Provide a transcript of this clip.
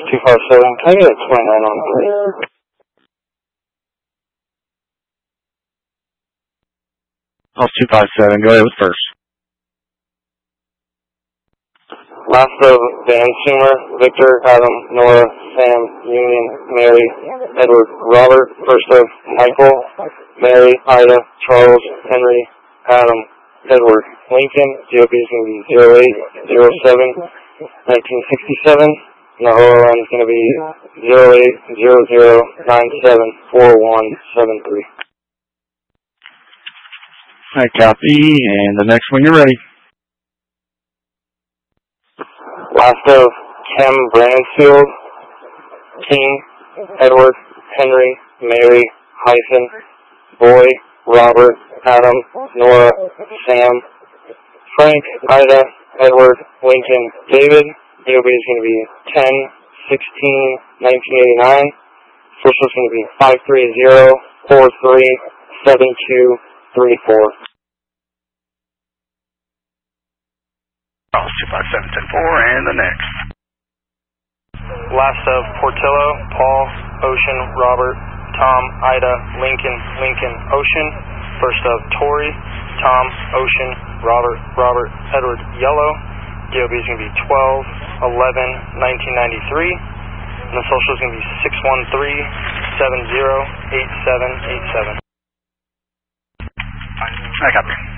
257, can I get a 29 on 3? Pulse 257, go ahead with first. Last of Van Sumer, Victor, Adam, Nora, Sam, Union, Mary, Edward, Robert. First of Michael, Mary, Ida, Charles, Henry, Adam, Edward, Lincoln. GOP is going to be 0807 1967. And the OR line is going to be 0800974173. All right, copy. And the next one, you're ready. Last of Kim Bransfield, King, Edward, Henry, Mary, hyphen, Boy, Robert, Adam, Nora, Sam, Frank, Ida, Edward, Lincoln, David. DOB is going to be 10/16/1989. Social is going to be 530-437234. Pulse 257-10-4, and the next. Last of Portillo, Paul, Ocean, Robert, Tom, Ida, Lincoln, Ocean. First of Tori, Tom, Ocean, Robert, Edward, Yellow. DOB is going to be 12/11/1993. And the social is going to be 613-708787. I copy.